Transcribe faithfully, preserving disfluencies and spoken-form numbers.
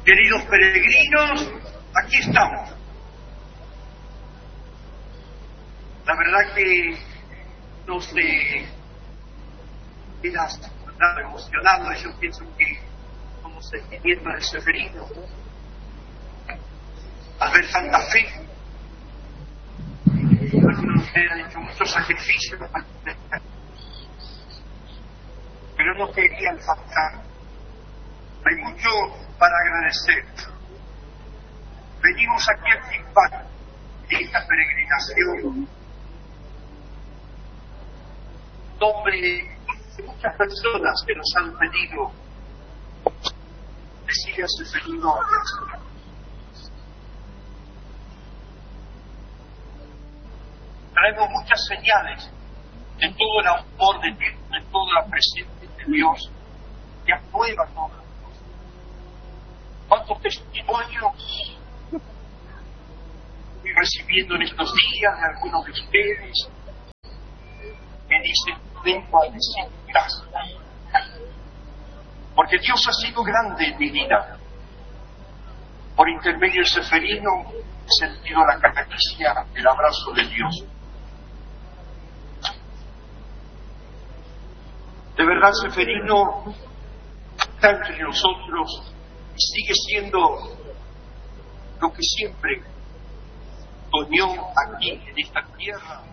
Queridos peregrinos, aquí estamos. La verdad que nos eh, queda emocionado. Yo pienso que como sentimiento del Seferino, al ver tanta fe, algunos han hecho muchos sacrificios, pero no querían faltar. Hay mucho para agradecer. Venimos aquí a participar de esta peregrinación, nombre de muchas personas que nos han pedido decirle a Seferino. Traemos muchas señales de todo el amor de Dios, de toda la presencia de Dios, que aprueba todas las cosas. ¿Cuántos testimonios estoy recibiendo en estos días de algunos de ustedes que dicen, vengo a decir gracias? Porque Dios ha sido grande en mi vida. Por intermedio del Seferino he sentido la caricia, el abrazo de Dios. De verdad, el Seferino está entre nosotros y sigue siendo lo que siempre soñó aquí en esta tierra.